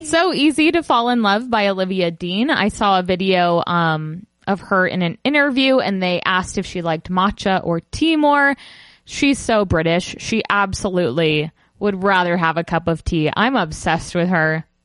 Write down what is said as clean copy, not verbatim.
So Easy to Fall in Love by Olivia Dean. I saw a video of her in an interview, and they asked if she liked matcha or tea more. She's so British. She absolutely would rather have a cup of tea. I'm obsessed with her.